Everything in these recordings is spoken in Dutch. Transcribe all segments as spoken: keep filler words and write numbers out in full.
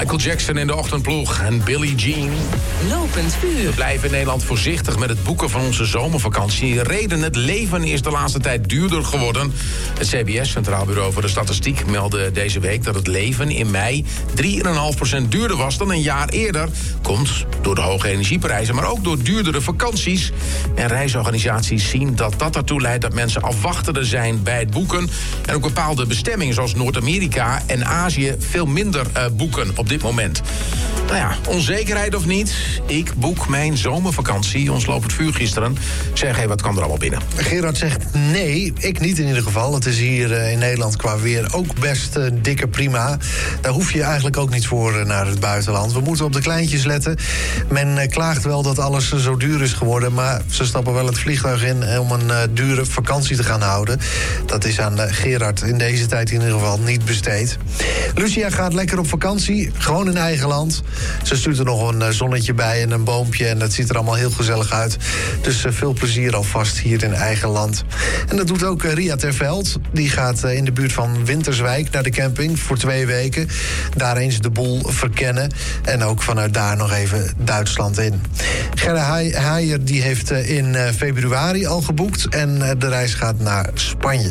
Michael Jackson in de ochtendploeg en Billie Jean. Lopend vuur. We blijven in Nederland voorzichtig met het boeken van onze zomervakantie. Reden: het leven is de laatste tijd duurder geworden. Het C B S, Centraal Bureau voor de Statistiek, meldde deze week dat het leven in mei drie komma vijf procent duurder was dan een jaar eerder. Komt door de hoge energieprijzen, maar ook door duurdere vakanties. En reisorganisaties zien dat dat ertoe leidt dat mensen afwachtender zijn bij het boeken. En ook bepaalde bestemmingen zoals Noord-Amerika en Azië veel minder uh, boeken op dit moment. Nou ja, onzekerheid of niet, ik boek mijn zomervakantie. Ons loopt het vuur gisteren. Zeg, hey, wat kan er allemaal binnen? Gerard zegt nee, ik niet in ieder geval. Het is hier uh, in Nederland qua weer ook best uh, dikke prima. Daar hoef je eigenlijk ook niet voor uh, naar het buitenland. We moeten op de kleintjes letten. Men uh, klaagt wel dat alles uh, zo duur is geworden, maar ze stappen wel het vliegtuig in om een uh, dure vakantie te gaan houden. Dat is aan uh, Gerard in deze tijd in ieder geval niet besteed. Lucia gaat lekker op vakantie, gewoon in eigen land. Ze stuurt er nog een uh, zonnetje bij en een boompje en dat ziet er allemaal heel gezellig uit. Dus uh, veel plezier alvast hier in eigen land. En dat doet ook uh, Ria Terveld. Die gaat uh, in de buurt van Winterswijk naar de camping voor twee weken. Daar eens de boel verkennen. En ook vanuit daar nog even Duitsland in. Gerda Heijer die heeft uh, in uh, februari al geboekt. En uh, de reis gaat naar Spanje.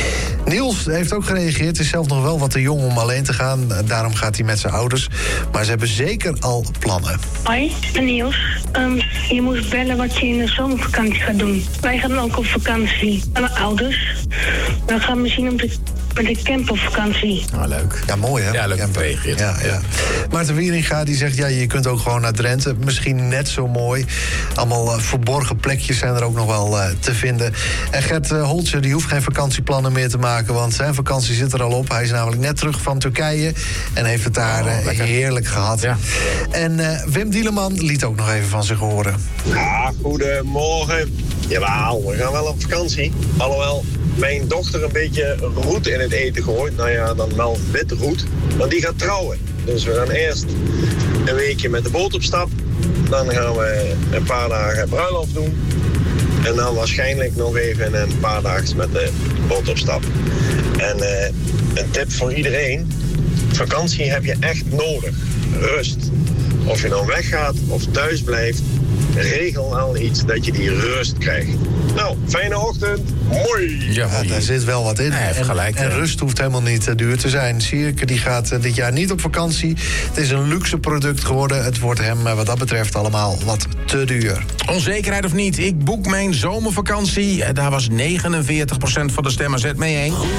Niels heeft ook gereageerd. Is zelf nog wel wat te jong om alleen te gaan. Uh, daarom gaat hij met zijn ouders. Maar ze hebben zeker al plannen. Hoi, ik ben Niels. Um, je moest bellen wat je in de zomervakantie gaat doen. Wij gaan ook op vakantie. Met mijn ouders. Dan gaan we misschien op de, met de camp op vakantie. Oh, leuk. Ja, mooi hè? Ja, leuk gereageerd. Ja, ja. Maarten Wieringa die zegt, ja, je kunt ook gewoon naar Drenthe. Misschien net zo mooi. Allemaal uh, verborgen plekjes zijn er ook nog wel uh, te vinden. En Gert uh, Holtje die hoeft geen vakantieplannen meer te maken, want zijn vakantie zit er al op. Hij is namelijk net terug van Turkije en heeft het daar uh, oh, heerlijk gehad. Ja. En uh, Wim Dieleman liet ook nog even van zich horen. Ja, goedemorgen. Jawel, we gaan wel op vakantie. Alhoewel mijn dochter een beetje roet in het eten gooit. Nou ja, dan wel wit roet. Want die gaat trouwen. Dus we gaan eerst een weekje met de boot op stap. Dan gaan we een paar dagen bruiloft doen. En dan waarschijnlijk nog even een paar dagen met de boot op stap. En uh, een tip voor iedereen. Vakantie heb je echt nodig. Rust. Of je nou weggaat of thuis blijft, regel al iets dat je die rust krijgt. Nou, fijne ochtend. Mooi. Ja, ja, daar zit wel wat in. Nee, en, gelijk, en ja. rust hoeft helemaal niet uh, duur te zijn. Sierke die gaat uh, dit jaar niet op vakantie. Het is een luxe product geworden. Het wordt hem uh, wat dat betreft allemaal wat te duur. Onzekerheid of niet, ik boek mijn zomervakantie. Daar was negenenveertig procent van de stemmen zet mee eens.